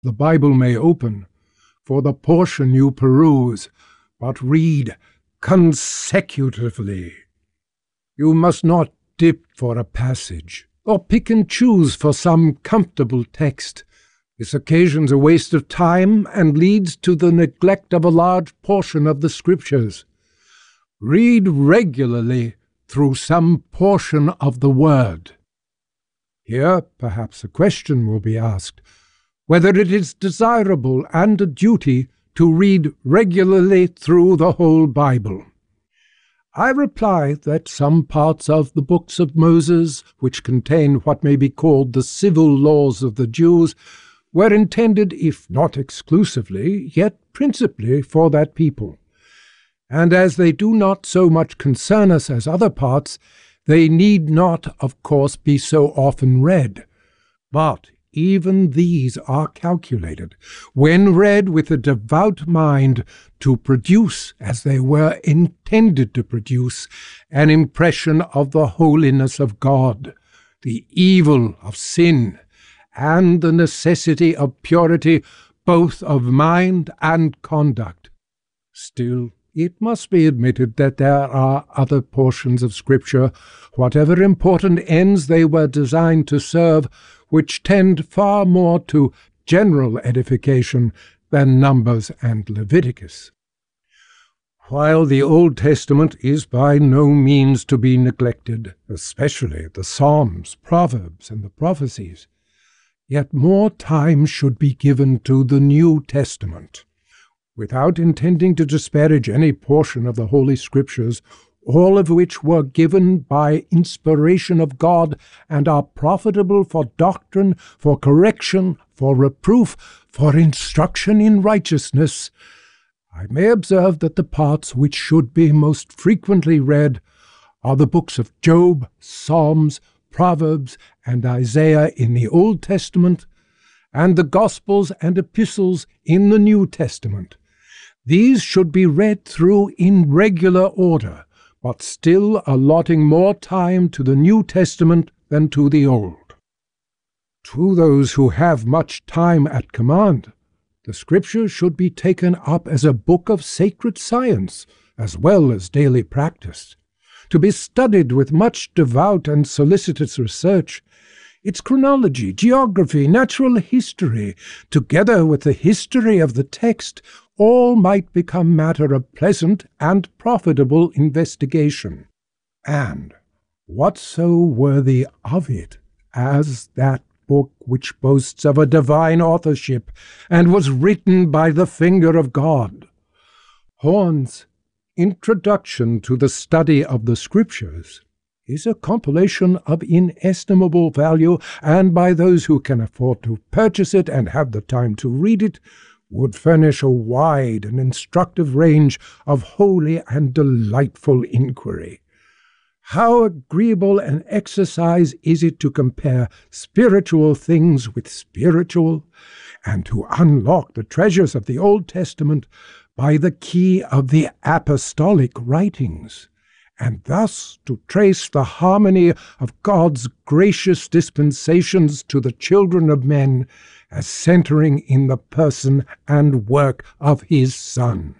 The Bible may open for the portion you peruse, but read consecutively. You must not dip for a passage, or pick and choose for some comfortable text. This occasions a waste of time and leads to the neglect of a large portion of the Scriptures. Read regularly through some portion of the Word. Here, perhaps, a question will be asked, whether it is desirable and a duty to read regularly through the whole Bible. I reply that some parts of the books of Moses, which contain what may be called the civil laws of the Jews, were intended, if not exclusively, yet principally for that people. And as they do not so much concern us as other parts, they need not, of course, be so often read. But even these are calculated, when read with a devout mind, to produce, as they were intended to produce, an impression of the holiness of God, the evil of sin, and the necessity of purity both of mind and conduct. Still, it must be admitted that there are other portions of Scripture, whatever important ends they were designed to serve, which tend far more to general edification than Numbers and Leviticus. While the Old Testament is by no means to be neglected, especially the Psalms, Proverbs, and the prophecies, yet more time should be given to the New Testament. Without intending to disparage any portion of the Holy Scriptures, all of which were given by inspiration of God and are profitable for doctrine, for correction, for reproof, for instruction in righteousness, I may observe that the parts which should be most frequently read are the books of Job, Psalms, Proverbs, and Isaiah in the Old Testament, and the Gospels and Epistles in the New Testament. These should be read through in regular order, but still allotting more time to the New Testament than to the Old. To those who have much time at command, the Scripture should be taken up as a book of sacred science, as well as daily practice, to be studied with much devout and solicitous research. Its chronology, geography, natural history, together with the history of the text, all might become matter of pleasant and profitable investigation. And what so worthy of it as that book which boasts of a divine authorship and was written by the finger of God? Horne's Introduction to the Study of the Scriptures is a compilation of inestimable value, and by those who can afford to purchase it and have the time to read it, would furnish a wide and instructive range of holy and delightful inquiry. How agreeable an exercise is it to compare spiritual things with spiritual, and to unlock the treasures of the Old Testament by the key of the apostolic writings, and thus to trace the harmony of God's gracious dispensations to the children of men as centering in the person and work of His Son.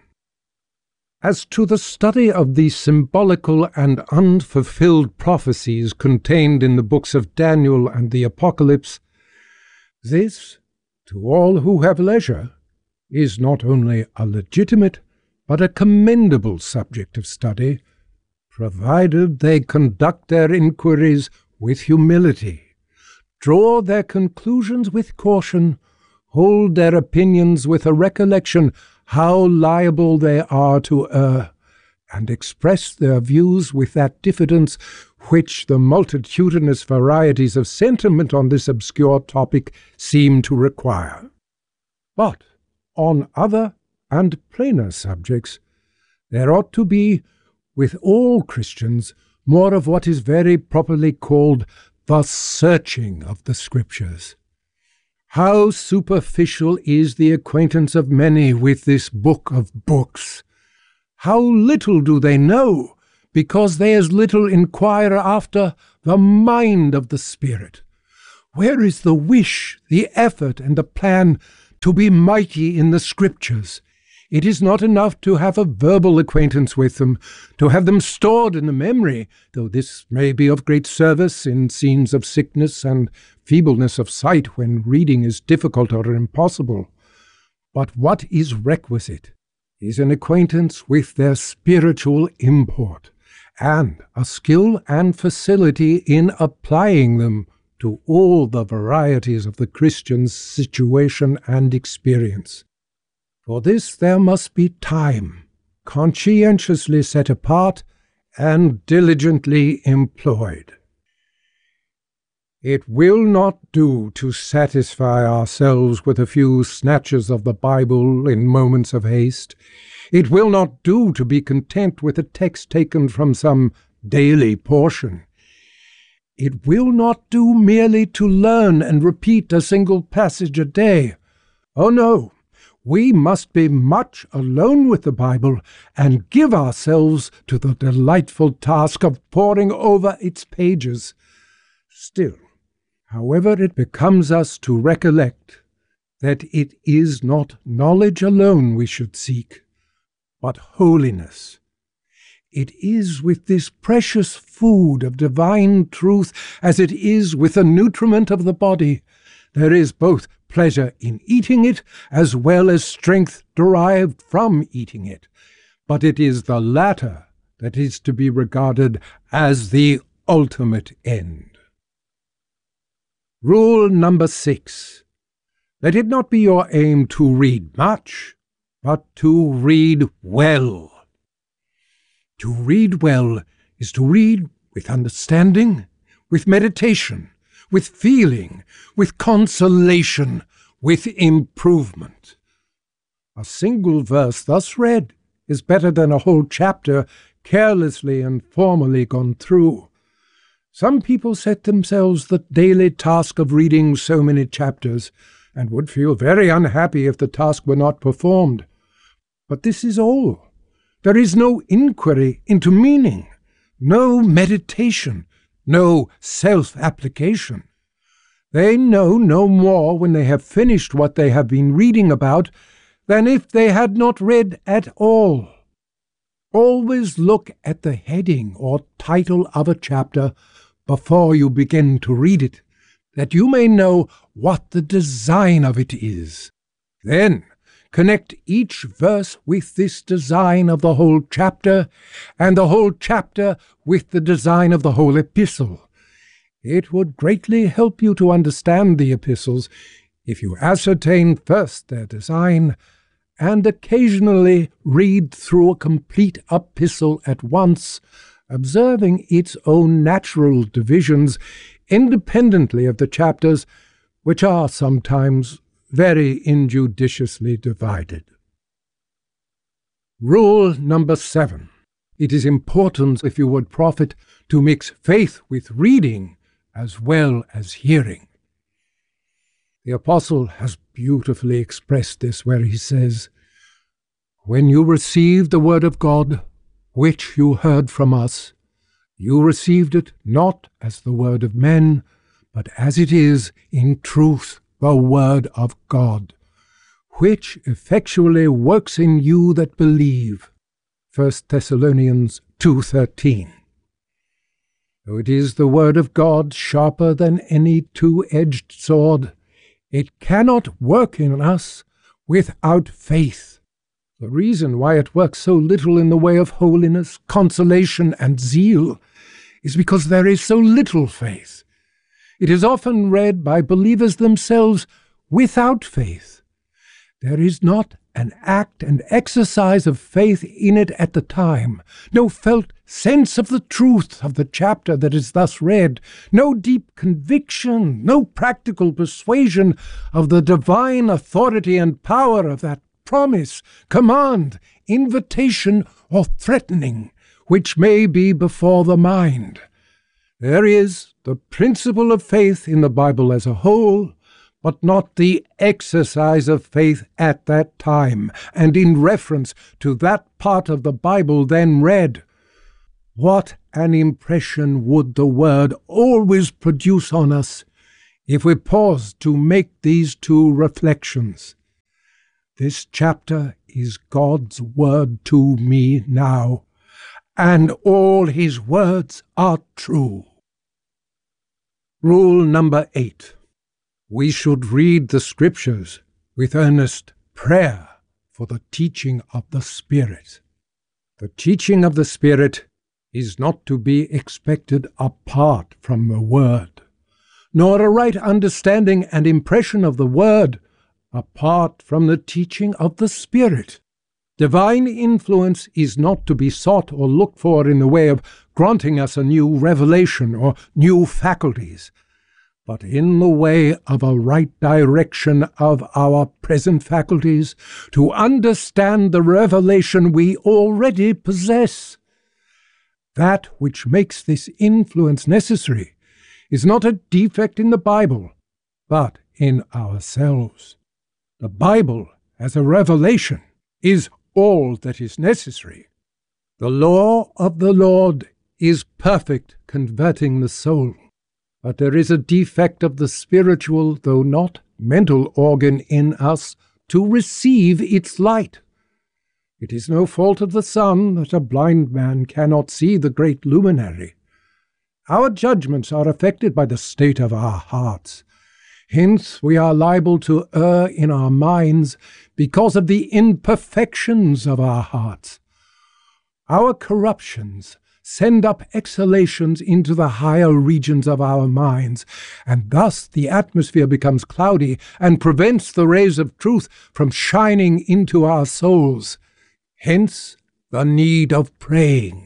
As to the study of the symbolical and unfulfilled prophecies contained in the books of Daniel and the Apocalypse, this, to all who have leisure, is not only a legitimate but a commendable subject of study, provided they conduct their inquiries with humility, draw their conclusions with caution, hold their opinions with a recollection how liable they are to err, and express their views with that diffidence which the multitudinous varieties of sentiment on this obscure topic seem to require. But on other and plainer subjects, there ought to be, with all Christians, more of what is very properly called the searching of the Scriptures. How superficial is the acquaintance of many with this book of books! How little do they know, because they as little inquire after the mind of the Spirit. Where is the wish, the effort, and the plan to be mighty in the Scriptures. It is not enough to have a verbal acquaintance with them, to have them stored in the memory, though this may be of great service in scenes of sickness and feebleness of sight when reading is difficult or impossible. But what is requisite is an acquaintance with their spiritual import, and a skill and facility in applying them to all the varieties of the Christian's situation and experience. For this there must be time, conscientiously set apart and diligently employed. It will not do to satisfy ourselves with a few snatches of the Bible in moments of haste. It will not do to be content with a text taken from some daily portion. It will not do merely to learn and repeat a single passage a day. Oh no, we must be much alone with the Bible and give ourselves to the delightful task of poring over its pages. Still, however, it becomes us to recollect that it is not knowledge alone we should seek, but holiness. It is with this precious food of divine truth as it is with the nutriment of the body. There is both pleasure in eating it as well as strength derived from eating it, but it is the latter that is to be regarded as the ultimate end. Rule number 6. Let it not be your aim to read much, but to read well. To read well is to read with understanding, with meditation, with feeling, with consolation, with improvement. A single verse thus read is better than a whole chapter carelessly and formally gone through. Some people set themselves the daily task of reading so many chapters, and would feel very unhappy if the task were not performed. But this is all. There is no inquiry into meaning, no meditation, no self-application. They know no more when they have finished what they have been reading about than if they had not read at all. Always look at the heading or title of a chapter before you begin to read it, that you may know what the design of it is. Then connect each verse with this design of the whole chapter, and the whole chapter with the design of the whole epistle. It would greatly help you to understand the epistles if you ascertain first their design, and occasionally read through a complete epistle at once, observing its own natural divisions independently of the chapters, which are sometimes very injudiciously divided. Rule number 7. It is important, if you would profit, to mix faith with reading as well as hearing. The Apostle has beautifully expressed this where he says, "When you received the word of God, which you heard from us, you received it not as the word of men, but as it is in truth the word of God, which effectually works in you that believe." 1 Thessalonians 2:13. Though it is the word of God, sharper than any two-edged sword, it cannot work in us without faith. The reason why it works so little in the way of holiness, consolation, and zeal is because there is so little faith. It is often read by believers themselves without faith. There is not an act and exercise of faith in it at the time, no felt sense of the truth of the chapter that is thus read, no deep conviction, no practical persuasion of the divine authority and power of that promise, command, invitation, or threatening, which may be before the mind. There is the principle of faith in the Bible as a whole, but not the exercise of faith at that time, and in reference to that part of the Bible then read. What an impression would the Word always produce on us if we paused to make these two reflections. This chapter is God's word to me now, and all his words are true. Rule number 8. We should read the Scriptures with earnest prayer for the teaching of the Spirit. The teaching of the Spirit is not to be expected apart from the Word, nor a right understanding and impression of the Word apart from the teaching of the Spirit. Divine influence is not to be sought or looked for in the way of granting us a new revelation or new faculties, but in the way of a right direction of our present faculties to understand the revelation we already possess. That which makes this influence necessary is not a defect in the Bible, but in ourselves. The Bible, as a revelation, is all that is necessary. The law of the Lord is perfect, converting the soul. But there is a defect of the spiritual, though not mental, organ in us to receive its light. It is no fault of the sun that a blind man cannot see the great luminary. Our judgments are affected by the state of our hearts. Hence we are liable to err in our minds because of the imperfections of our hearts. Our corruptions send up exhalations into the higher regions of our minds, and thus the atmosphere becomes cloudy and prevents the rays of truth from shining into our souls. Hence the need of praying.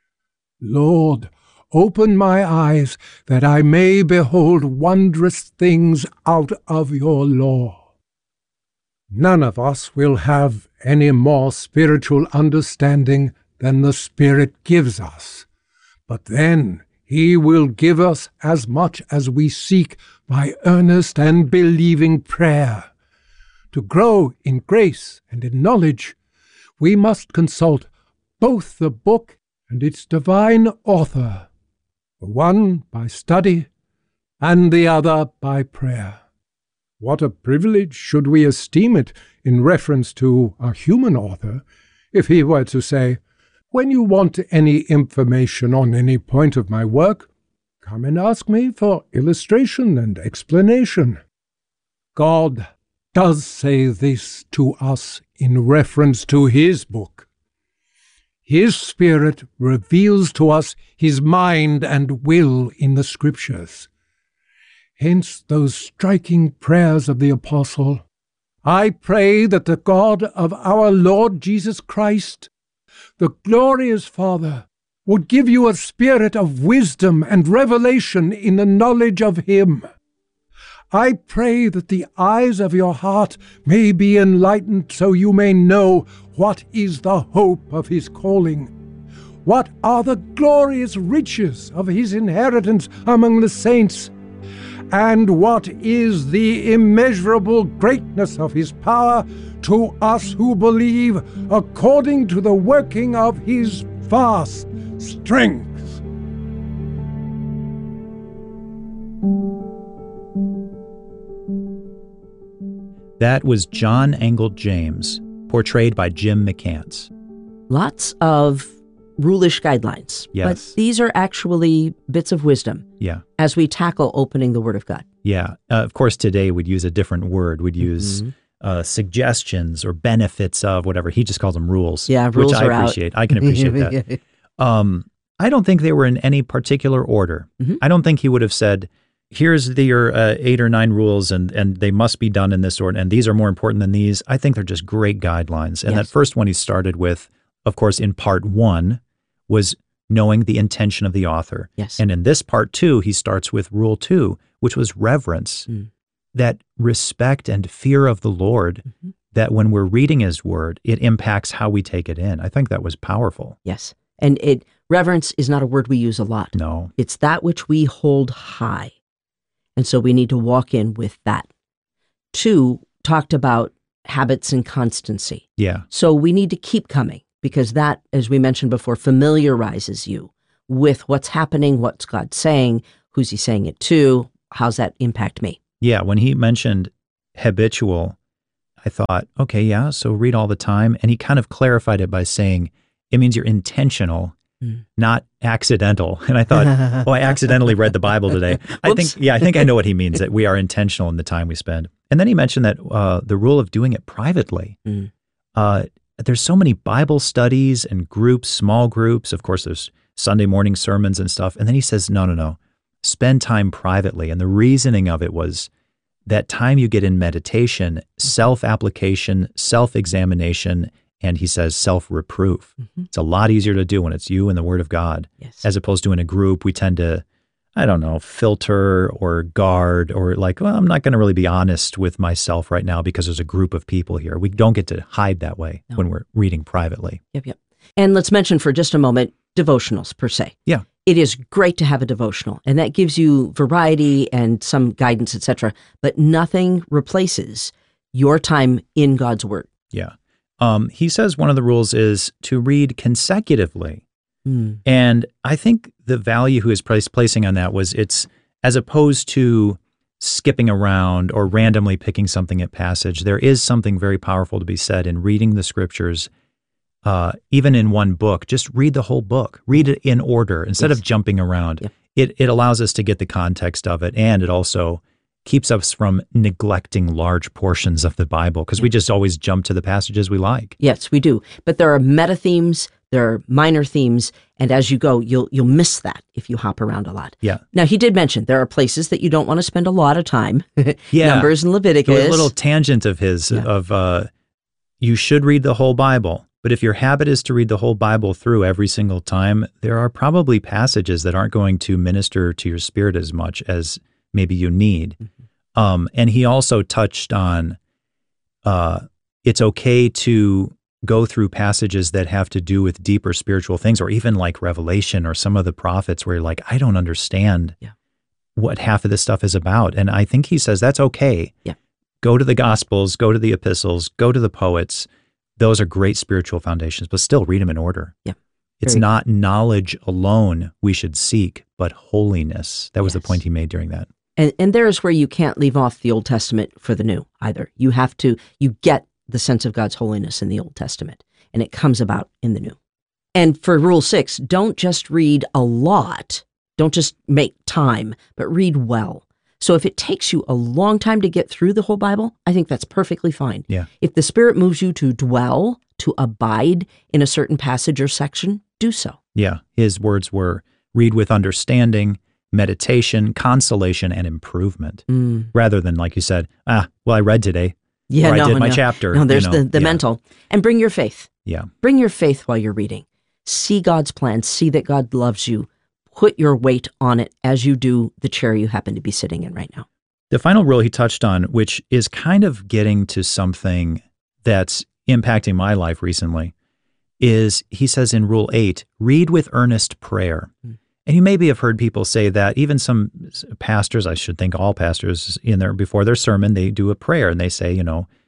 Lord, open my eyes that I may behold wondrous things out of your law. None of us will have any more spiritual understanding than the Spirit gives us, but then he will give us as much as we seek by earnest and believing prayer. To grow in grace and in knowledge, we must consult both the book and its divine author, the one by study and the other by prayer. What a privilege should we esteem it in reference to a human author if he were to say, "When you want any information on any point of my work, come and ask me for illustration and explanation." God does say this to us in reference to his book. His Spirit reveals to us his mind and will in the Scriptures. Hence those striking prayers of the Apostle, "I pray that the God of our Lord Jesus Christ, the glorious Father, would give you a spirit of wisdom and revelation in the knowledge of him. I pray that the eyes of your heart may be enlightened so you may know what is the hope of his calling, what are the glorious riches of his inheritance among the saints, and what is the immeasurable greatness of his power to us who believe, according to the working of his vast strength." That was John Angell James, portrayed by Jim McCants. Lots of rulish guidelines. Yes. But these are actually bits of wisdom. Yeah. As we tackle opening the Word of God. Yeah. Of course, today we'd use a different word. We'd use suggestions or benefits of whatever. He just calls them rules. Yeah, rules which are I appreciate. I can appreciate that. I don't think they were in any particular order. I don't think he would have said, here's your 8 or 9 rules, and they must be done in this order, and these are more important than these. I think they're just great guidelines. And that first one he started with, of course, in part 1, was knowing the intention of the author. Yes. And in this part 2, he starts with rule 2, which was reverence, that respect and fear of the Lord, that when we're reading his word, it impacts how we take it in. I think that was powerful. Yes. And reverence is not a word we use a lot. No. It's that which we hold high. And so we need to walk in with that. 2 talked about habits and constancy. Yeah. So we need to keep coming because that, as we mentioned before, familiarizes you with what's happening, what's God saying, who's he saying it to, how's that impact me? Yeah. When he mentioned habitual, I thought, okay, yeah, so read all the time. And he kind of clarified it by saying, it means you're intentional, not accidental. And I thought, oh, I accidentally read the Bible today. I think I know what he means, that we are intentional in the time we spend. And then he mentioned that the rule of doing it privately. There's so many Bible studies and groups, small groups. Of course, there's Sunday morning sermons and stuff. And then he says, no, spend time privately. And the reasoning of it was that time you get in meditation, self-application, self-examination, and he says self-reproof. It's a lot easier to do when it's you and the Word of God, as opposed to in a group. We tend to, filter or guard or like, well, I'm not going to really be honest with myself right now because there's a group of people here. We don't get to hide that way when we're reading privately. Yep. And let's mention for just a moment devotionals per se. Yeah. It is great to have a devotional, and that gives you variety and some guidance, etc. But nothing replaces your time in God's Word. Yeah. He says one of the rules is to read consecutively. And I think the value he was placing on that was it's as opposed to skipping around or randomly picking something at passage, there is something very powerful to be said in reading the scriptures, even in one book. Just read the whole book. Read it in order instead of jumping around. Yep. It allows us to get the context of it, and it also keeps us from neglecting large portions of the Bible because we just always jump to the passages we like. Yes, we do. But there are meta themes, there are minor themes, and as you go, you'll miss that if you hop around a lot. Yeah. Now, he did mention there are places that you don't want to spend a lot of time. Numbers and Leviticus. A little tangent of his of you should read the whole Bible. But if your habit is to read the whole Bible through every single time, there are probably passages that aren't going to minister to your spirit as much as maybe you need. And he also touched on it's okay to go through passages that have to do with deeper spiritual things, or even like Revelation or some of the prophets where you're like, I don't understand what half of this stuff is about. And I think he says that's okay. Yeah. Go to the Gospels, go to the epistles, go to the poets. Those are great spiritual foundations, but still read them in order. Yeah. It's not knowledge alone we should seek, but holiness. That was the point he made during that. And there's where you can't leave off the Old Testament for the New either. You get the sense of God's holiness in the Old Testament, and it comes about in the New. And for Rule 6, don't just read a lot. Don't just make time, but read well. So if it takes you a long time to get through the whole Bible, I think that's perfectly fine. Yeah. If the Spirit moves you to dwell, to abide in a certain passage or section, do so. Yeah. His words were read with understanding, meditation, consolation, and improvement, rather than, like you said, I read today. Yeah, I did my chapter. No, there's the mental. And bring your faith. Yeah. Bring your faith while you're reading. See God's plan. See that God loves you. Put your weight on it as you do the chair you happen to be sitting in right now. The final rule he touched on, which is kind of getting to something that's impacting my life recently, is he says in Rule 8, read with earnest prayer. And you maybe have heard people say that, even some pastors, I should think all pastors in there before their sermon, they do a prayer and they say,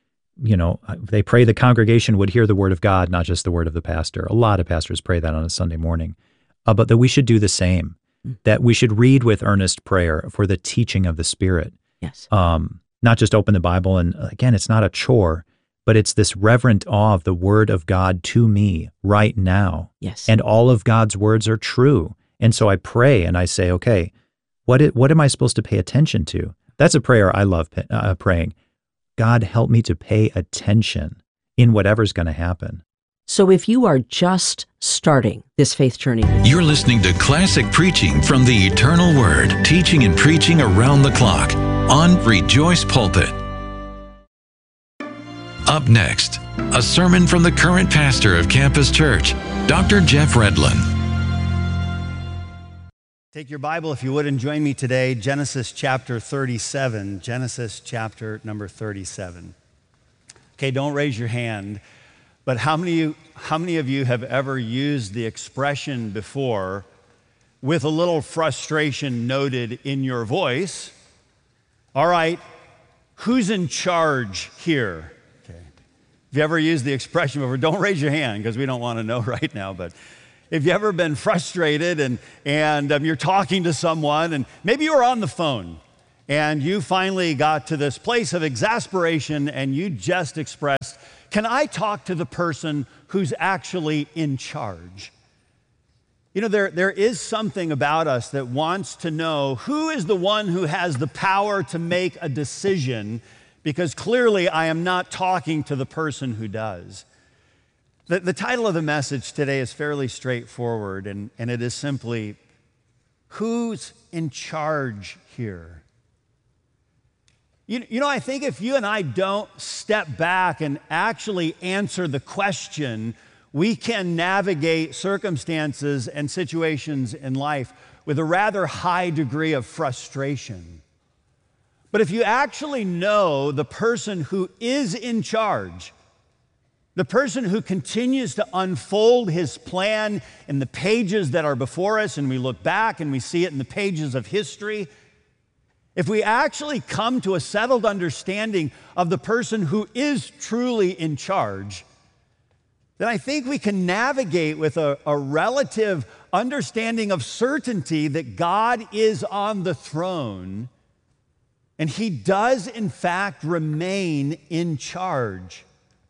they pray the congregation would hear the word of God, not just the word of the pastor. A lot of pastors pray that on a Sunday morning, but that we should do the same, that we should read with earnest prayer for the teaching of the Spirit. Yes. Not just open the Bible. And again, it's not a chore, but it's this reverent awe of the word of God to me right now. Yes. And all of God's words are true. And so I pray and I say, okay, what am I supposed to pay attention to? That's a prayer I love praying. God, help me to pay attention in whatever's going to happen. So if you are just starting this faith journey, you're listening to classic preaching from the Eternal Word, teaching and preaching around the clock on Rejoice Pulpit. Up next, a sermon from the current pastor of Campus Church, Dr. Jeff Redlin. Take your Bible, if you would, and join me today, Genesis chapter 37. Genesis chapter number 37. Okay, don't raise your hand, but how many of you have ever used the expression before with a little frustration noted in your voice? All right, who's in charge here? Okay. If you ever used the expression before, don't raise your hand because we don't want to know right now, but if you've ever been frustrated and you're talking to someone and maybe you're on the phone and you finally got to this place of exasperation and you just expressed, can I talk to the person who's actually in charge? You know, there is something about us that wants to know who is the one who has the power to make a decision, because clearly I am not talking to the person who does. The title of the message today is fairly straightforward, and it is simply, who's in charge here? You know, I think if you and I don't step back and actually answer the question, we can navigate circumstances and situations in life with a rather high degree of frustration. But if you actually know the person who is in charge, the person who continues to unfold his plan in the pages that are before us, and we look back and we see it in the pages of history, if we actually come to a settled understanding of the person who is truly in charge, then I think we can navigate with a relative understanding of certainty that God is on the throne, and he does in fact remain in charge.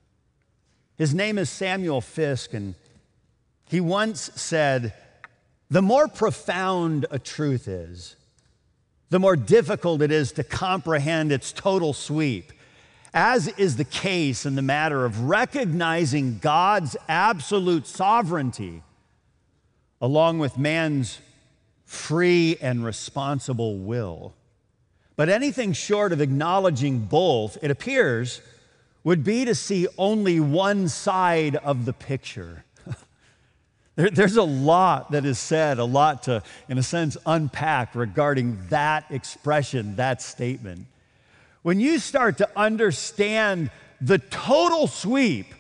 His name is Samuel Fisk, and he once said, the more profound a truth is, the more difficult it is to comprehend its total sweep, as is the case in the matter of recognizing God's absolute sovereignty along with man's free and responsible will. But anything short of acknowledging both, it appears, would be to see only one side of the picture. There's a lot that is said, a lot to, in a sense, unpack regarding that expression, that statement. When you start to understand the total sweep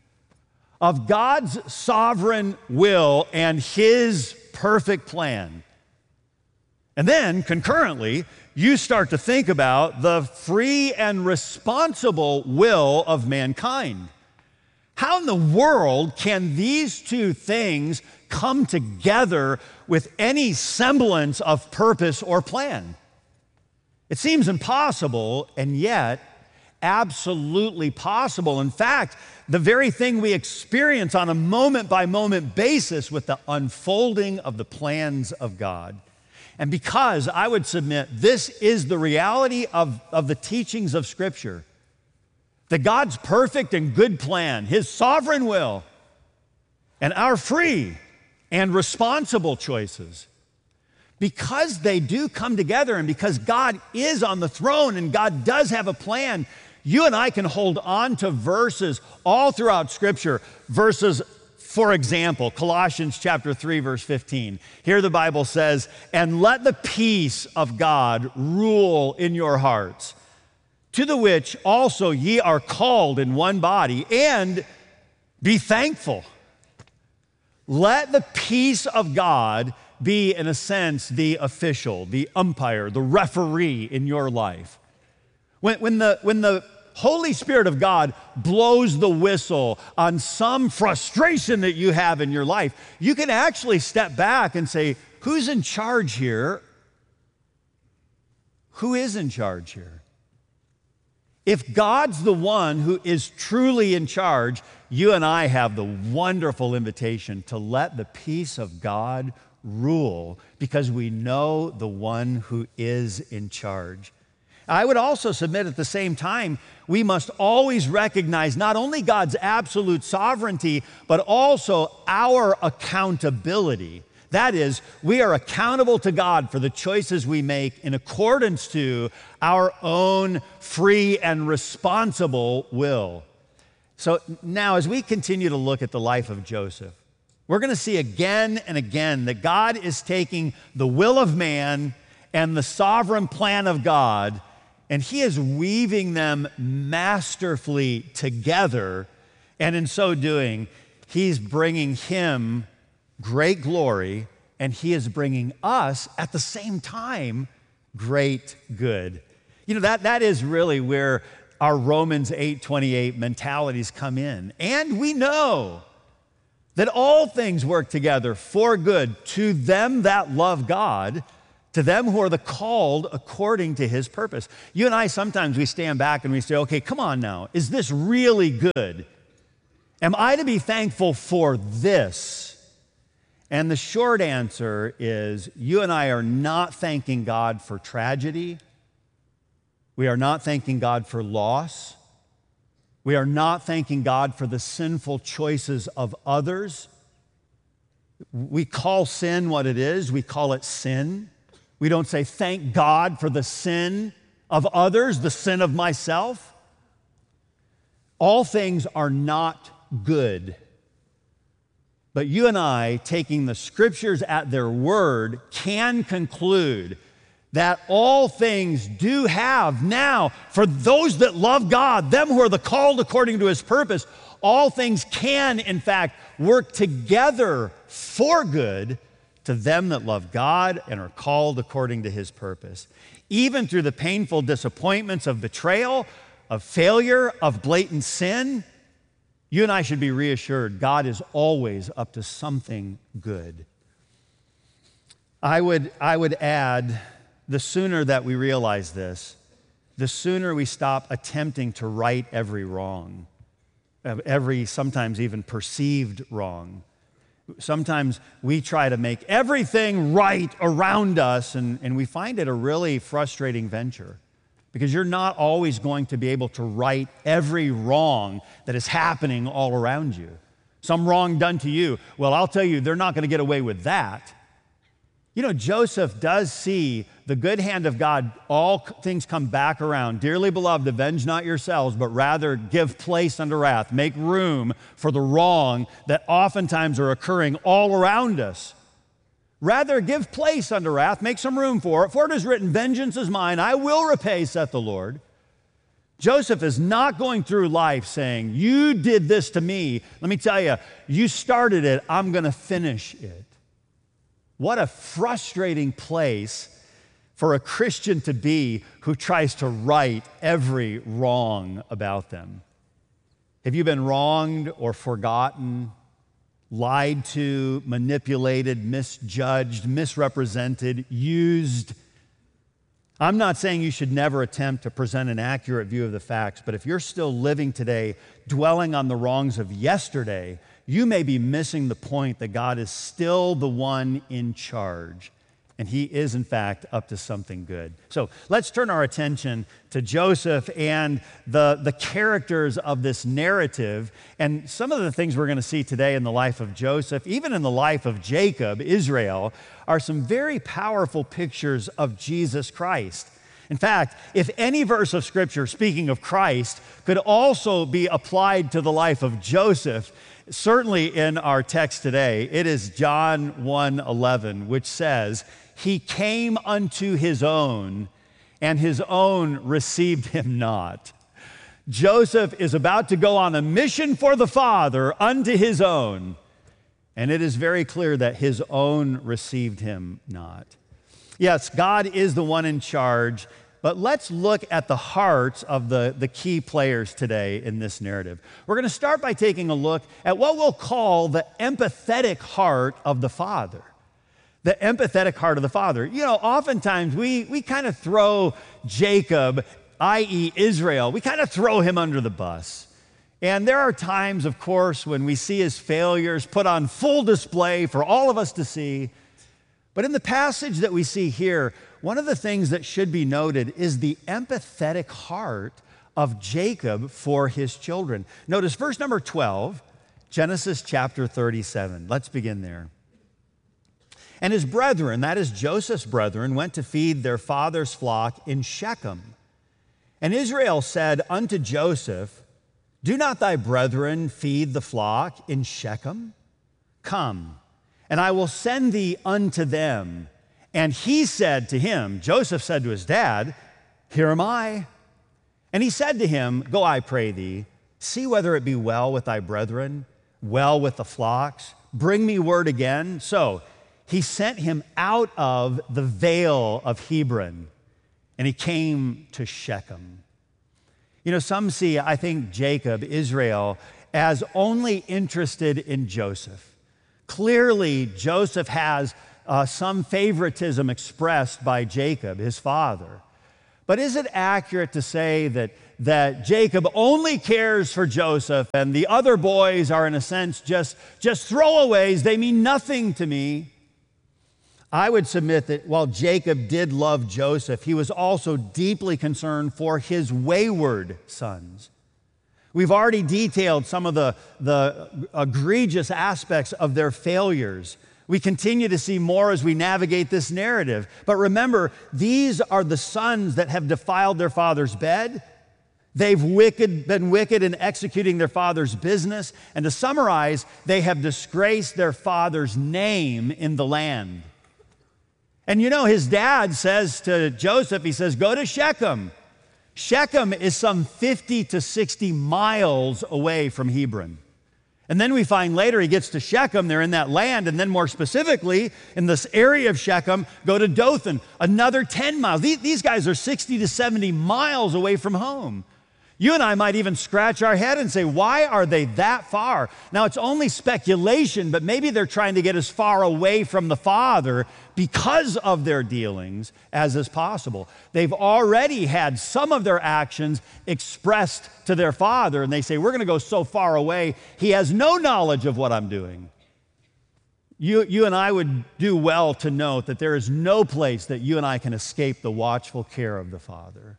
of God's sovereign will and his perfect plan, and then concurrently, you start to think about the free and responsible will of mankind. How in the world can these two things come together with any semblance of purpose or plan? It seems impossible, and yet absolutely possible. In fact, the very thing we experience on a moment-by-moment basis with the unfolding of the plans of God. And because I would submit this is the reality of the teachings of Scripture, that God's perfect and good plan, his sovereign will, and our free and responsible choices, because they do come together and because God is on the throne and God does have a plan, you and I can hold on to verses all throughout Scripture. Verses, for example, Colossians chapter 3, verse 15. Here the Bible says, "And let the peace of God rule in your hearts, to the which also ye are called in one body, and be thankful." Let the peace of God be, in a sense, the official, the umpire, the referee in your life. When the Holy Spirit of God blows the whistle on some frustration that you have in your life, you can actually step back and say, who's in charge here? Who is in charge here? If God's the one who is truly in charge, you and I have the wonderful invitation to let the peace of God rule, because we know the one who is in charge. I would also submit at the same time, we must always recognize not only God's absolute sovereignty, but also our accountability. That is, we are accountable to God for the choices we make in accordance to our own free and responsible will. So now, as we continue to look at the life of Joseph, we're going to see again and again that God is taking the will of man and the sovereign plan of God, and he is weaving them masterfully together. And in so doing, he's bringing him great glory, and he is bringing us at the same time great good. You know, that is really where our Romans 8:28 mentalities come in. And we know that all things work together for good to them that love God, To them who are the called according to his purpose. You and I, sometimes we stand back and we say, okay, come on now. Is this really good? Am I to be thankful for this? And the short answer is you and I are not thanking God for tragedy. We are not thanking God for loss. We are not thanking God for the sinful choices of others. We call sin what it is. We call it sin. We don't say, thank God for the sin of others, the sin of myself. All things are not good. But you and I, taking the scriptures at their word, can conclude that all things do have now, for those that love God, them who are the called according to his purpose, all things can, in fact, work together for good to them that love God and are called according to his purpose. Even through the painful disappointments of betrayal, of failure, of blatant sin, you and I should be reassured God is always up to something good. I would add, the sooner that we realize this, the sooner we stop attempting to right every wrong, every sometimes even perceived wrong. Sometimes we try to make everything right around us, and we find it a really frustrating venture because you're not always going to be able to right every wrong that is happening all around you. Some wrong done to you, well, I'll tell you, they're not going to get away with that. You know, Joseph does see the good hand of God, all things come back around. Dearly beloved, avenge not yourselves, but rather give place unto wrath. Make room for the wrong that oftentimes are occurring all around us. Rather give place unto wrath, make some room for it. For it is written, vengeance is mine, I will repay, saith the Lord. Joseph is not going through life saying, you did this to me. Let me tell you, you started it, I'm going to finish it. What a frustrating place for a Christian to be who tries to right every wrong about them. Have you been wronged or forgotten, lied to, manipulated, misjudged, misrepresented, used? I'm not saying you should never attempt to present an accurate view of the facts, but if you're still living today, dwelling on the wrongs of yesterday, you may be missing the point that God is still the one in charge, and he is, in fact, up to something good. So let's turn our attention to Joseph and the characters of this narrative, and some of the things we're going to see today in the life of Joseph, even in the life of Jacob, Israel, are some very powerful pictures of Jesus Christ. In fact, if any verse of Scripture, speaking of Christ, could also be applied to the life of Joseph, certainly in our text today, it is John 1:11, which says, he came unto his own, and his own received him not. Joseph is about to go on a mission for the Father unto his own, and it is very clear that his own received him not. Yes, God is the one in charge, but let's look at the hearts of the key players today in this narrative. We're going to start by taking a look at what we'll call the empathetic heart of the Father. The empathetic heart of the Father. You know, oftentimes we kind of throw Jacob, i.e. Israel, we kind of throw him under the bus. And there are times, of course, when we see his failures put on full display for all of us to see. But in the passage that we see here, one of the things that should be noted is the empathetic heart of Jacob for his children. Notice verse number 12, Genesis chapter 37. Let's begin there. And his brethren, that is Joseph's brethren, went to feed their father's flock in Shechem. And Israel said unto Joseph, do not thy brethren feed the flock in Shechem? Come, and I will send thee unto them. And he said to him, Joseph said to his dad, here am I. And he said to him, go, I pray thee, see whether it be well with thy brethren, well with the flocks. Bring me word again. So he sent him out of the vale of Hebron, and he came to Shechem. You know, some see, I think, Jacob, Israel, as only interested in Joseph. Clearly, Joseph has some favoritism expressed by Jacob, his father. But is it accurate to say that Jacob only cares for Joseph and the other boys are, in a sense, just throwaways? They mean nothing to me. I would submit that while Jacob did love Joseph, he was also deeply concerned for his wayward sons. We've already detailed some of the egregious aspects of their failures. We continue to see more as we navigate this narrative. But remember, these are the sons that have defiled their father's bed. They've been wicked in executing their father's business. And to summarize, they have disgraced their father's name in the land. And you know, his dad says to Joseph, he says, go to Shechem. Shechem is some 50 to 60 miles away from Hebron. And then we find later he gets to Shechem, they're in that land, and then more specifically, in this area of Shechem, go to Dothan, another 10 miles. These guys are 60 to 70 miles away from home. You and I might even scratch our head and say, why are they that far? Now, it's only speculation, but maybe they're trying to get as far away from the Father because of their dealings as is possible. They've already had some of their actions expressed to their father, and they say, we're going to go so far away, he has no knowledge of what I'm doing. You and I would do well to note that there is no place that you and I can escape the watchful care of the Father.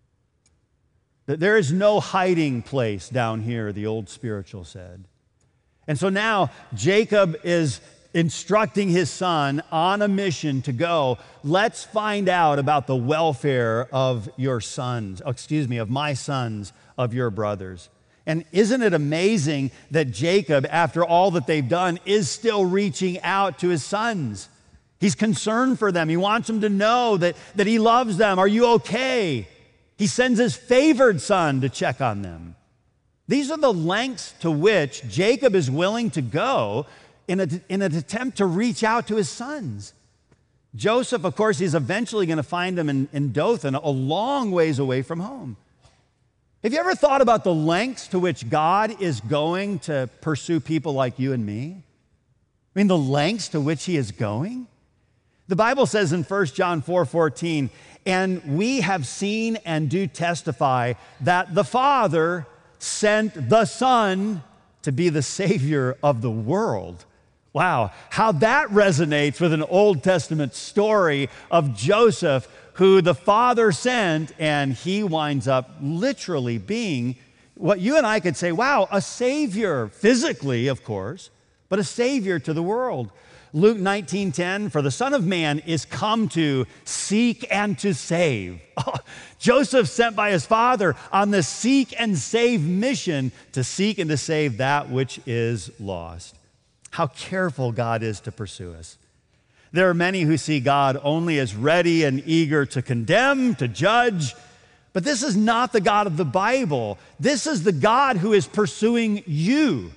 That there is no hiding place down here, the old spiritual said. And so now Jacob is instructing his son on a mission to go. Let's find out about the welfare of your sons, of my sons, of your brothers. And isn't it amazing that Jacob, after all that they've done, is still reaching out to his sons? He's concerned for them. He wants them to know that he loves them. Are you okay? He sends his favored son to check on them. These are the lengths to which Jacob is willing to go in an attempt to reach out to his sons. Joseph, of course, he's eventually going to find him in Dothan, a long ways away from home. Have you ever thought about the lengths to which God is going to pursue people like you and me? I mean, the lengths to which he is going? The Bible says in 1 John 4:14, and we have seen and do testify that the Father sent the Son to be the Savior of the world. Wow, how that resonates with an Old Testament story of Joseph, who the Father sent, and he winds up literally being what you and I could say, wow, a Savior, physically, of course, but a Savior to the world. Luke 19:10, for the Son of Man is come to seek and to save. Oh, Joseph sent by his father on the seek and save mission to seek and to save that which is lost. How careful God is to pursue us. There are many who see God only as ready and eager to condemn, to judge, but this is not the God of the Bible. This is the God who is pursuing you.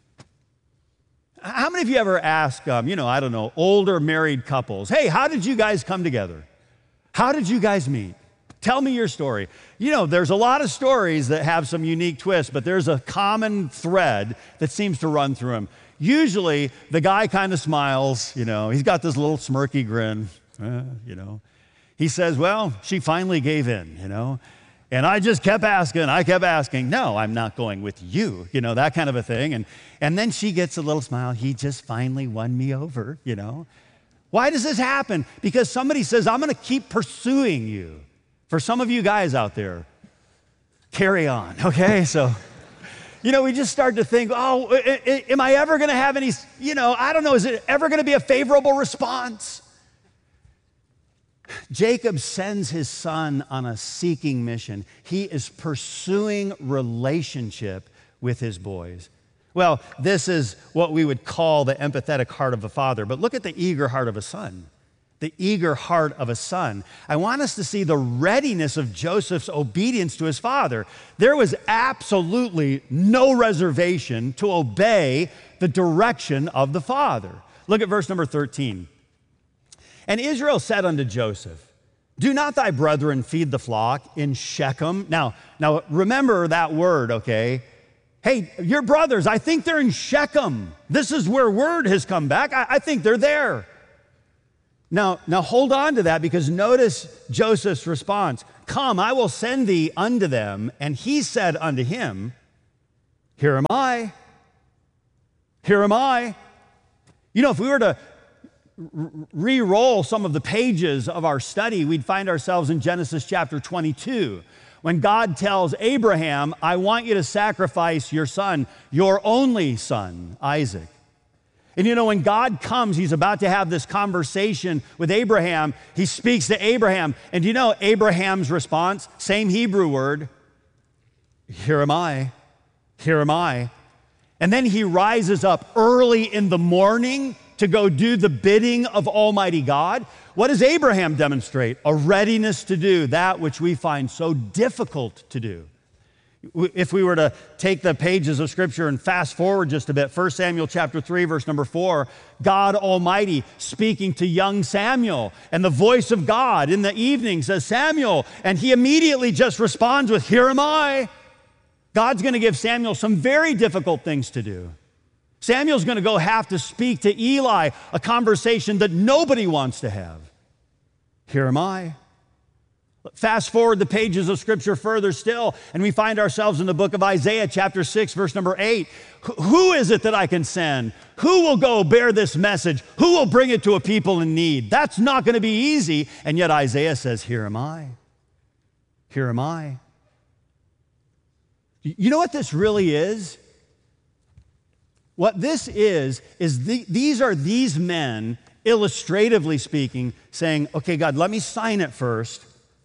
How many of you ever ask, older married couples, hey, how did you guys come together? How did you guys meet? Tell me your story. You know, there's a lot of stories that have some unique twists, but there's a common thread that seems to run through them. Usually, the guy kind of smiles, he's got this little smirky grin, He says, well, she finally gave in, And I just kept asking, no, I'm not going with you, that kind of a thing. And then she gets a little smile. He just finally won me over, Why does this happen? Because somebody says, I'm going to keep pursuing you. For some of you guys out there, carry on, okay? So, we just start to think, am I ever going to have any, I don't know, is it ever going to be a favorable response? Jacob sends his son on a seeking mission. He is pursuing relationship with his boys. Well, this is what we would call the empathetic heart of a father, but look at the eager heart of a son. The eager heart of a son. I want us to see the readiness of Joseph's obedience to his father. There was absolutely no reservation to obey the direction of the father. Look at verse number 13. And Israel said unto Joseph, do not thy brethren feed the flock in Shechem? Now remember that word, okay? Hey, your brothers, I think they're in Shechem. This is where word has come back. I think they're there. Now hold on to that, because notice Joseph's response. Come, I will send thee unto them. And he said unto him, Here am I. Here am I. You know, if we were to re-roll some of the pages of our study, we'd find ourselves in Genesis chapter 22, when God tells Abraham, I want you to sacrifice your son, your only son, Isaac. And you know, when God comes, he's about to have this conversation with Abraham. He speaks to Abraham. And you know Abraham's response? Same Hebrew word. Here am I. Here am I. And then he rises up early in the morning to go do the bidding of Almighty God. What does Abraham demonstrate? A readiness to do that which we find so difficult to do. If we were to take the pages of Scripture and fast forward just a bit, 1 Samuel chapter 3, verse number 4, God Almighty speaking to young Samuel, and the voice of God in the evening says, Samuel, and he immediately just responds with, Here am I. God's going to give Samuel some very difficult things to do. Samuel's going to have to speak to Eli, a conversation that nobody wants to have. Here am I. Fast forward the pages of Scripture further still, and we find ourselves in the book of Isaiah, chapter 6, verse number 8. Who is it that I can send? Who will go bear this message? Who will bring it to a people in need? That's not going to be easy. And yet Isaiah says, Here am I. Here am I. You know what this really is? What this is these are these men, illustratively speaking, saying, okay, God, let me sign it first.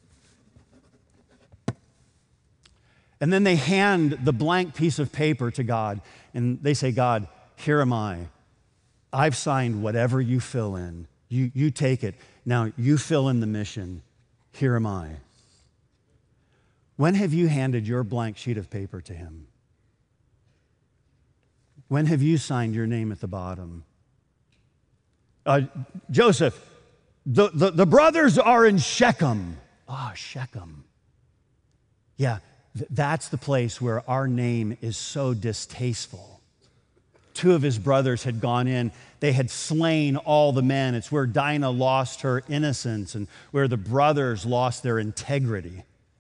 And then they hand the blank piece of paper to God, and they say, God, here am I. I've signed whatever you fill in. You take it. Now you fill in the mission. Here am I. When have you handed your blank sheet of paper to him? When have you signed your name at the bottom? Joseph, the brothers are in Shechem. Shechem. Yeah, that's the place where our name is so distasteful. Two of his brothers had gone in. They had slain all the men. It's where Dinah lost her innocence and where the brothers lost their integrity.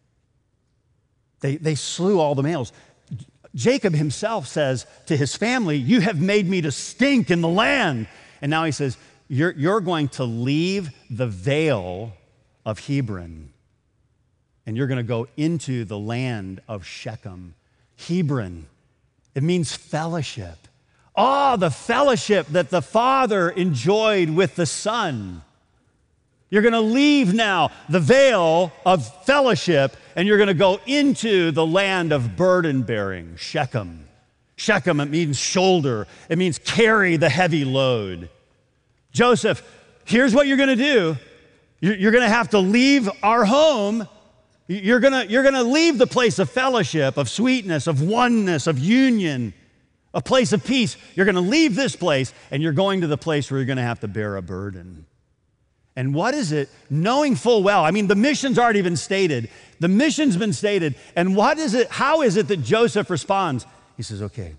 They slew all the males. Jacob himself says to his family, you have made me to stink in the land. And now he says, you're going to leave the vale of Hebron, and you're going to go into the land of Shechem. Hebron, it means fellowship. The fellowship that the Father enjoyed with the Son. You're going to leave now the veil of fellowship, and you're going to go into the land of burden bearing, Shechem. Shechem, it means shoulder. It means carry the heavy load. Joseph, here's what you're going to do. You're going to have to leave our home. You're going to leave the place of fellowship, of sweetness, of oneness, of union, a place of peace. You're going to leave this place, and you're going to the place where you're going to have to bear a burden. And what is it? Knowing full well, the mission's already been stated. The mission's been stated. And what is it? How is it that Joseph responds? He says, okay,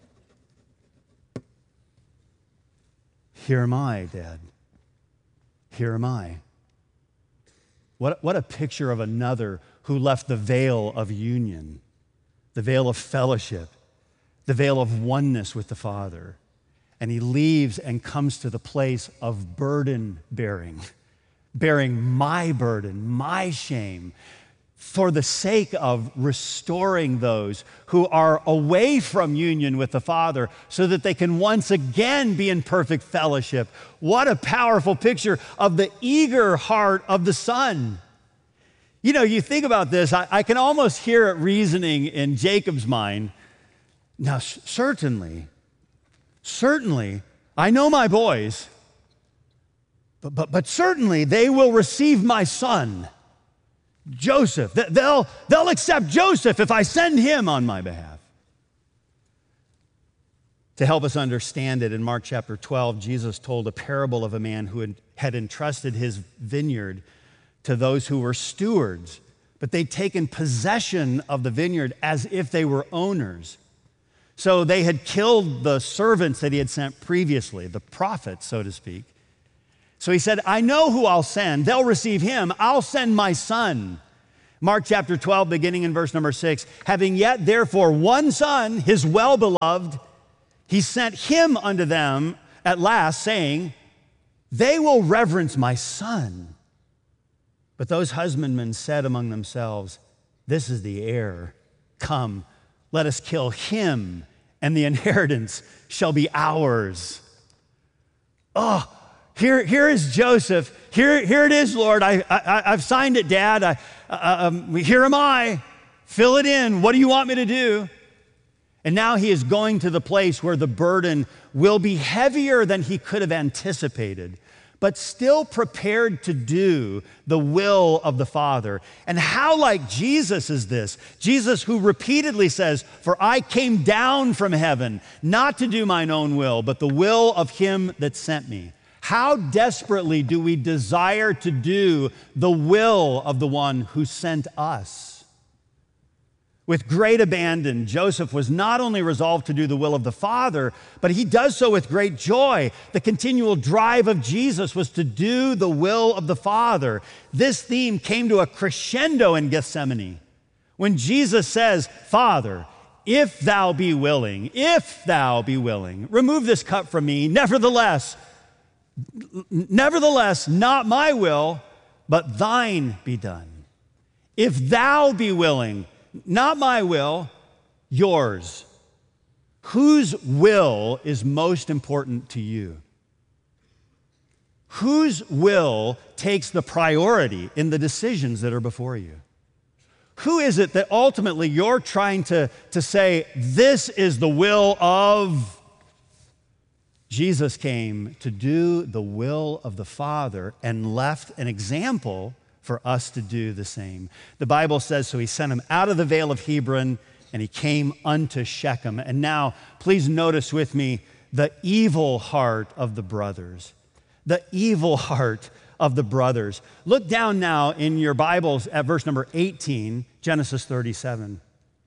here am I, Dad. Here am I. What a picture of another who left the veil of union, the veil of fellowship, the veil of oneness with the Father. And he leaves and comes to the place of burden bearing my burden, my shame, for the sake of restoring those who are away from union with the Father so that they can once again be in perfect fellowship. What a powerful picture of the eager heart of the Son. You know, you think about this, I can almost hear it reasoning in Jacob's mind. Now, certainly, I know my boys, but certainly they will receive my son, Joseph. They'll accept Joseph if I send him on my behalf. To help us understand it, in Mark chapter 12, Jesus told a parable of a man who had entrusted his vineyard to those who were stewards, but they'd taken possession of the vineyard as if they were owners. So they had killed the servants that he had sent previously, the prophets, so to speak. So he said, I know who I'll send. They'll receive him. I'll send my son. Mark chapter 12, beginning in verse number 6. Having yet therefore one son, his well-beloved, he sent him unto them at last, saying, they will reverence my son. But those husbandmen said among themselves, this is the heir. Come, let us kill him, and the inheritance shall be ours. Oh, here is Joseph. Here it is, Lord. I've signed it, Dad. Here am I. Fill it in. What do you want me to do? And now he is going to the place where the burden will be heavier than he could have anticipated, but still prepared to do the will of the Father. And how like Jesus is this? Jesus, who repeatedly says, for I came down from heaven, not to do mine own will, but the will of him that sent me. How desperately do we desire to do the will of the one who sent us? With great abandon, Joseph was not only resolved to do the will of the Father, but he does so with great joy. The continual drive of Jesus was to do the will of the Father. This theme came to a crescendo in Gethsemane when Jesus says, Father, if thou be willing, remove this cup from me. Nevertheless, not my will, but thine be done. If thou be willing, not my will, yours. Whose will is most important to you? Whose will takes the priority in the decisions that are before you? Who is it that ultimately you're trying to say, this is the will of? Jesus came to do the will of the Father and left an example for us to do the same. The Bible says, so he sent him out of the vale of Hebron, and he came unto Shechem. And now, please notice with me the evil heart of the brothers. The evil heart of the brothers. Look down now in your Bibles at verse number 18, Genesis 37.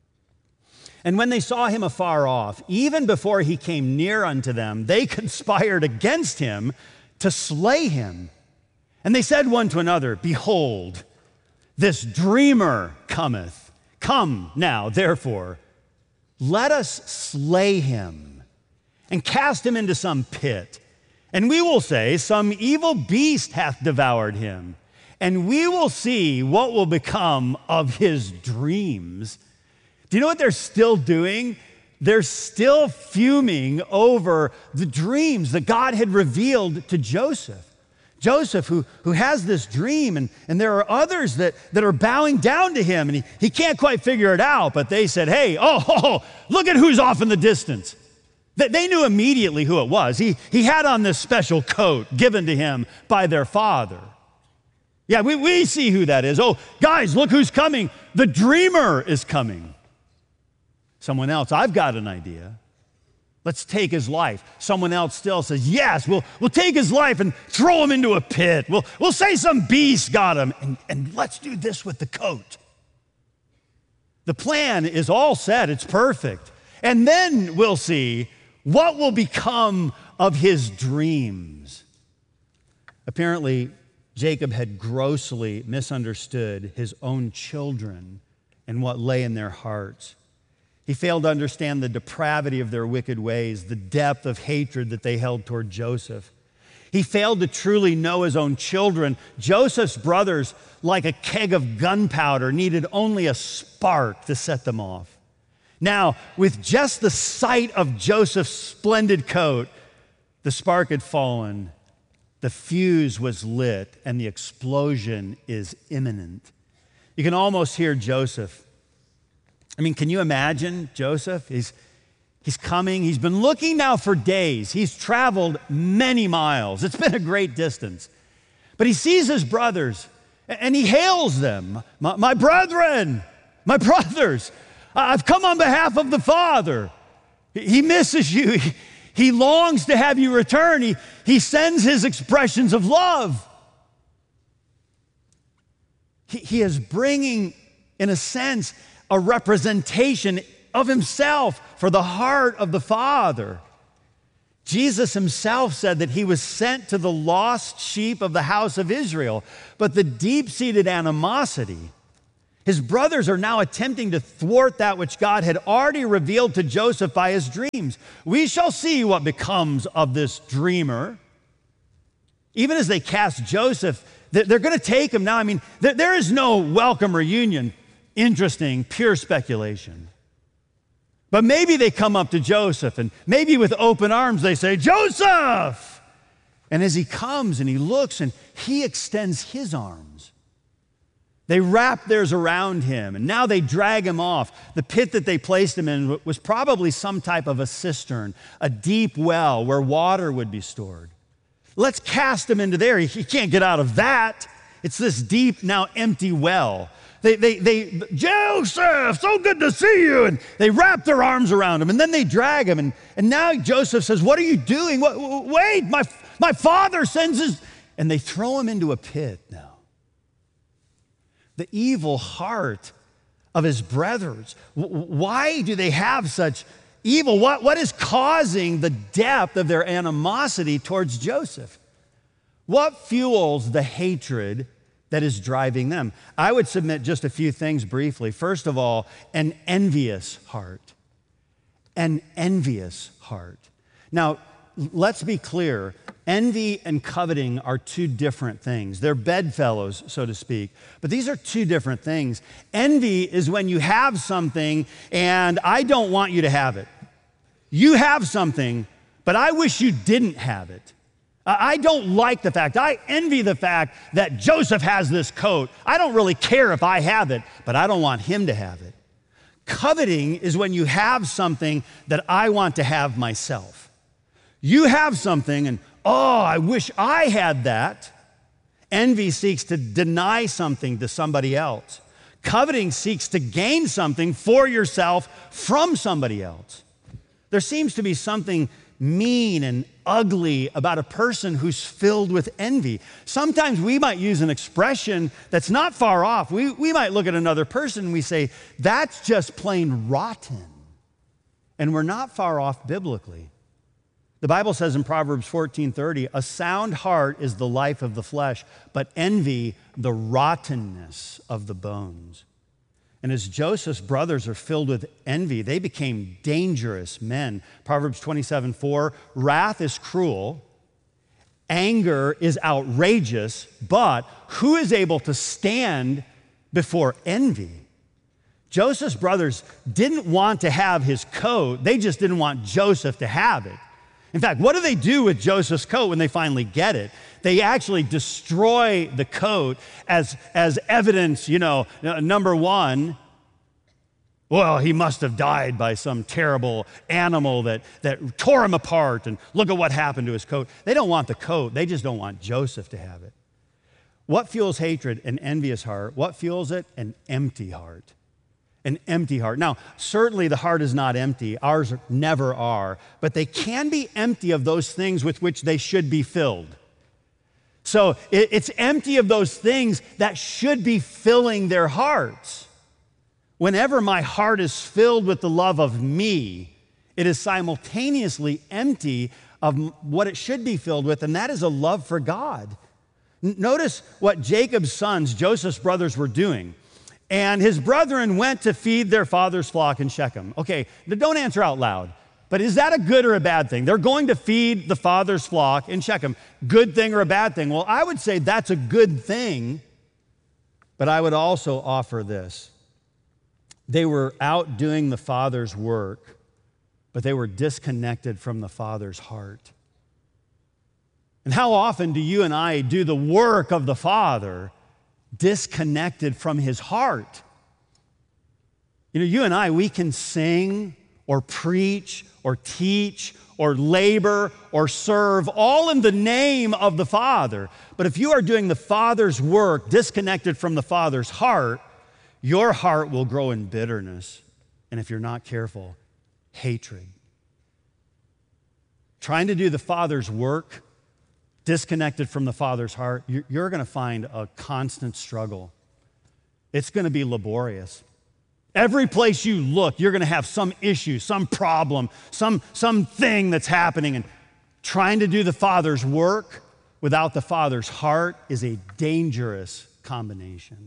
And when they saw him afar off, even before he came near unto them, they conspired against him to slay him. And they said one to another, behold, this dreamer cometh. Come now, therefore, let us slay him and cast him into some pit. And we will say, some evil beast hath devoured him. And we will see what will become of his dreams. Do you know what they're still doing? They're still fuming over the dreams that God had revealed to Joseph. Joseph, who has this dream, and there are others that are bowing down to him, and he can't quite figure it out, but they said, hey, look at who's off in the distance. They knew immediately who it was. He had on this special coat given to him by their father. Yeah, we see who that is. Oh, guys, look who's coming. The dreamer is coming. Someone else, I've got an idea. Let's take his life. Someone else still says, yes, we'll take his life and throw him into a pit. We'll say some beast got him, and let's do this with the coat. The plan is all set. It's perfect. And then we'll see what will become of his dreams. Apparently, Jacob had grossly misunderstood his own children and what lay in their hearts. He failed to understand the depravity of their wicked ways, the depth of hatred that they held toward Joseph. He failed to truly know his own children. Joseph's brothers, like a keg of gunpowder, needed only a spark to set them off. Now, with just the sight of Joseph's splendid coat, the spark had fallen, the fuse was lit, and the explosion is imminent. You can almost hear Joseph. I mean, can you imagine Joseph? He's coming. He's been looking now for days. He's traveled many miles. It's been a great distance. But he sees his brothers, and he hails them. My brethren, my brothers, I've come on behalf of the Father. He misses you. He longs to have you return. He sends his expressions of love. He is bringing, in a sense, a representation of himself for the heart of the Father. Jesus himself said that he was sent to the lost sheep of the house of Israel. But the deep-seated animosity, his brothers are now attempting to thwart that which God had already revealed to Joseph by his dreams. We shall see what becomes of this dreamer. Even as they cast Joseph, they're going to take him now. I mean, there is no welcome reunion. Interesting, pure speculation. But maybe they come up to Joseph, and maybe with open arms they say, "Joseph!" And as he comes and he looks and he extends his arms, they wrap theirs around him, and now they drag him off. The pit that they placed him in was probably some type of a cistern, a deep well where water would be stored. Let's cast him into there. He can't get out of that. It's this deep, now empty well. Joseph, so good to see you. And they wrap their arms around him, and then they drag him. And now Joseph says, "What are you doing? Wait, my father sends his..." And they throw him into a pit now. The evil heart of his brothers. Why do they have such evil? What is causing the depth of their animosity towards Joseph? What fuels the hatred that is driving them? I would submit just a few things briefly. First of all, an envious heart. An envious heart. Now, let's be clear. Envy and coveting are two different things. They're bedfellows, so to speak. But these are two different things. Envy is when you have something and I don't want you to have it. You have something, but I wish you didn't have it. I don't like the fact, I envy the fact that Joseph has this coat. I don't really care if I have it, but I don't want him to have it. Coveting is when you have something that I want to have myself. You have something and, oh, I wish I had that. Envy seeks to deny something to somebody else. Coveting seeks to gain something for yourself from somebody else. There seems to be something mean and ugly about a person who's filled with envy. Sometimes we might use an expression that's not far off. We might look at another person and we say, "That's just plain rotten." And we're not far off biblically. The Bible says in Proverbs 14:30, "A sound heart is the life of the flesh, but envy the rottenness of the bones." And as Joseph's brothers are filled with envy, they became dangerous men. Proverbs 27:4, "Wrath is cruel, anger is outrageous, but who is able to stand before envy?" Joseph's brothers didn't want to have his coat. They just didn't want Joseph to have it. In fact, what do they do with Joseph's coat when they finally get it? They actually destroy the coat as evidence, number one, well, he must have died by some terrible animal that tore him apart, and look at what happened to his coat. They don't want the coat. They just don't want Joseph to have it. What fuels hatred? An envious heart. What fuels it? An empty heart. An empty heart. Now, certainly the heart is not empty. Ours never are. But they can be empty of those things with which they should be filled. So it's empty of those things that should be filling their hearts. Whenever my heart is filled with the love of me, it is simultaneously empty of what it should be filled with, and that is a love for God. Notice what Jacob's sons, Joseph's brothers, were doing. And his brethren went to feed their father's flock in Shechem. Okay, don't answer out loud. But is that a good or a bad thing? They're going to feed the father's flock in Shechem. Good thing or a bad thing? Well, I would say that's a good thing. But I would also offer this. They were out doing the father's work, but they were disconnected from the father's heart. And how often do you and I do the work of the Father disconnected from his heart? You and I, we can sing or preach or teach or labor or serve all in the name of the Father. But if you are doing the Father's work disconnected from the Father's heart, your heart will grow in bitterness. And if you're not careful, hatred. Trying to do the Father's work disconnected from the Father's heart, you're going to find a constant struggle. It's going to be laborious. Every place you look, you're going to have some issue, some problem, some thing that's happening. And Trying to do the Father's work without the Father's heart is a dangerous combination.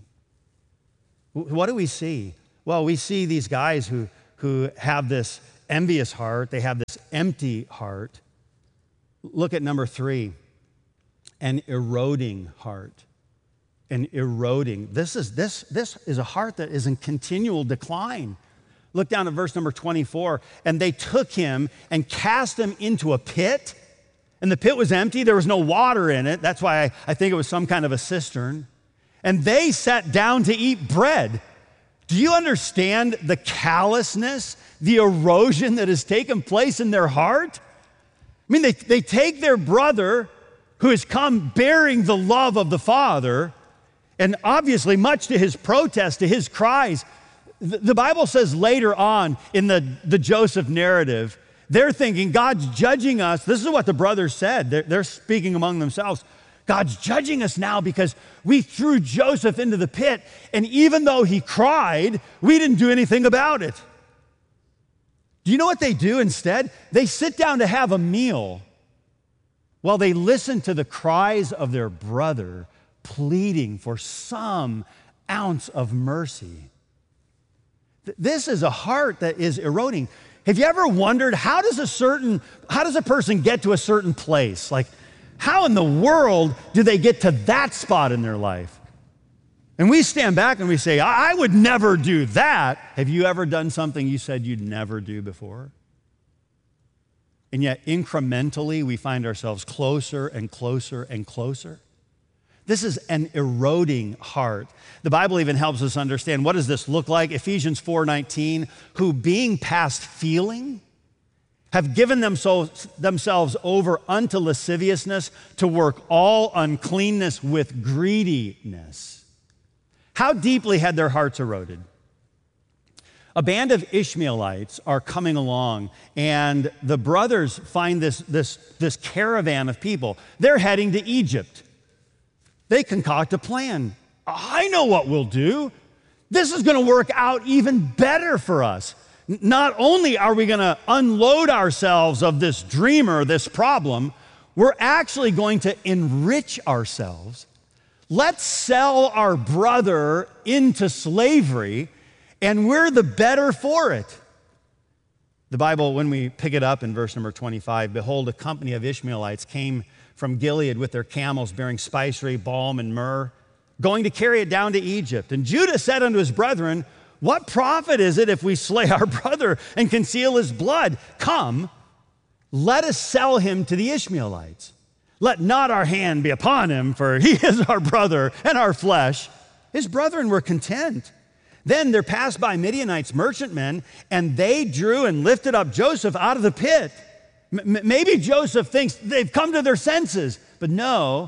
What do we see? Well, we see these guys who have this envious heart. They have this empty heart. Look at number 3, an eroding heart. An eroding. This is a heart that is in continual decline. Look down at verse number 24. And they took him and cast him into a pit. And the pit was empty. There was no water in it. That's why I think it was some kind of a cistern. And they sat down to eat bread. Do you understand the callousness, the erosion that has taken place in their heart? I mean, they take their brother who has come bearing the love of the Father, and obviously, much to his protest, to his cries, the Bible says later on in the Joseph narrative, they're thinking, God's judging us. This is what the brothers said. They're speaking among themselves. God's judging us now because we threw Joseph into the pit, and even though he cried, we didn't do anything about it. Do you know what they do instead? They sit down to have a meal while they listen to the cries of their brother pleading for some ounce of mercy. This is a heart that is eroding. Have you ever wondered how does a person get to a certain place? Like, how in the world do they get to that spot in their life? And we stand back and we say, I would never do that. Have you ever done something you said you'd never do before? And yet incrementally we find ourselves closer and closer and closer. This is an eroding heart. The Bible even helps us understand, what does this look like? Ephesians 4:19, who being past feeling, have given themselves over unto lasciviousness to work all uncleanness with greediness. How deeply had their hearts eroded? A band of Ishmaelites are coming along, and the brothers find this caravan of people. They're heading to Egypt. They concoct a plan. I know what we'll do. This is going to work out even better for us. Not only are we going to unload ourselves of this dreamer, this problem, we're actually going to enrich ourselves. Let's sell our brother into slavery, and we're the better for it. The Bible, when we pick it up in verse number 25, behold, a company of Ishmaelites came from Gilead with their camels bearing spicery, balm, and myrrh, going to carry it down to Egypt. And Judah said unto his brethren, what profit is it if we slay our brother and conceal his blood? Come, let us sell him to the Ishmaelites. Let not our hand be upon him, for he is our brother and our flesh. His brethren were content. Then there passed by Midianites merchantmen, and they drew and lifted up Joseph out of the pit. Maybe Joseph thinks they've come to their senses, but no.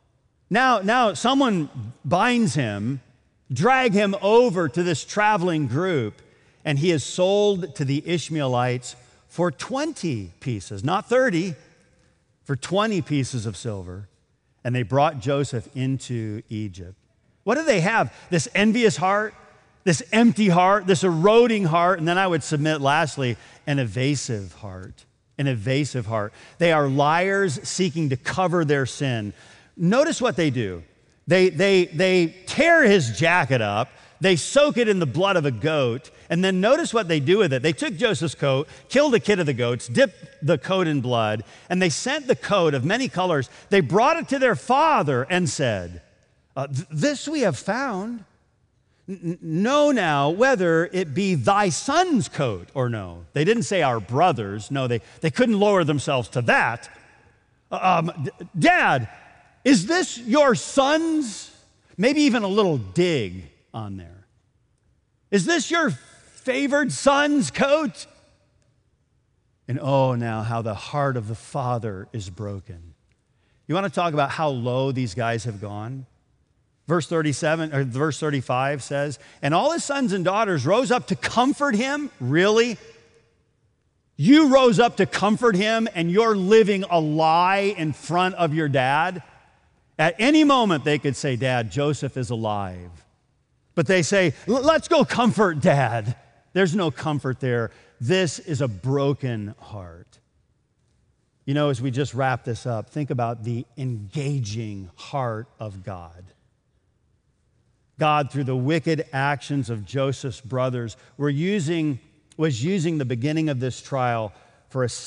Now someone binds him, drag him over to this traveling group, and he is sold to the Ishmaelites for 20 pieces, not 30, for 20 pieces of silver. And they brought Joseph into Egypt. What do they have? This envious heart, this empty heart, this eroding heart, and then I would submit lastly, an evasive heart. An evasive heart. They are liars seeking to cover their sin. Notice what they do. They tear his jacket up, they soak it in the blood of a goat, and then notice what they do with it. They took Joseph's coat, killed a kid of the goats, dipped the coat in blood, and they sent the coat of many colors. They brought it to their father and said, this we have found. Know now whether it be thy son's coat or no. They didn't say our brother's. No, they couldn't lower themselves to that. Dad, is this your son's? Maybe even a little dig on there. Is this your favored son's coat? And oh, now how the heart of the father is broken. You want to talk about how low these guys have gone? Verse 35 says, and all his sons and daughters rose up to comfort him. Really? You rose up to comfort him, and you're living a lie in front of your dad? At any moment, they could say, Dad, Joseph is alive. But they say, let's go comfort Dad. There's no comfort there. This is a broken heart. You know, as we just wrap this up, think about the engaging heart of God. God, through the wicked actions of Joseph's brothers, was using the beginning of this trial for a